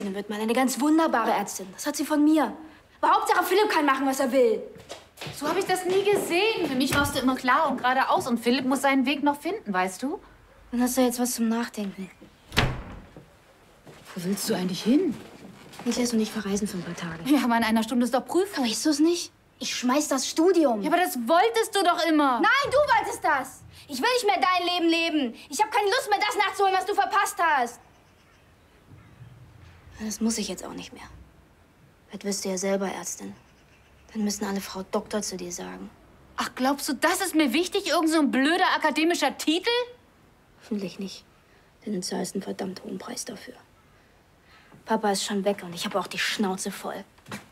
Dann wird man eine ganz wunderbare Ärztin. Das hat sie von mir. Aber Hauptsache, Philipp kann machen, was er will. So habe ich das nie gesehen. Für mich warst du immer klar und geradeaus. Und Philipp muss seinen Weg noch finden, weißt du? Dann hast du jetzt was zum Nachdenken. Wo willst du eigentlich hin? Niklas und ich verreisen für ein paar Tage. Ja, aber in einer Stunde ist doch Prüfung. Weißt du es nicht? Ich schmeiß das Studium. Ja, aber das wolltest du doch immer. Nein, du wolltest das. Ich will nicht mehr dein Leben leben. Ich habe keine Lust mehr, das nachzuholen, was du verpasst hast. Das muss ich jetzt auch nicht mehr. Bald wirst du ja selber Ärztin. Dann müssen alle Frau Doktor zu dir sagen. Ach, glaubst du, das ist mir wichtig? Irgend so ein blöder akademischer Titel? Hoffentlich nicht. Denn du zahlst einen verdammt hohen Preis dafür. Papa ist schon weg und ich habe auch die Schnauze voll.